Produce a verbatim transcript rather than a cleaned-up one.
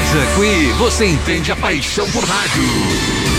casa, aqui você entende a paixão por rádio.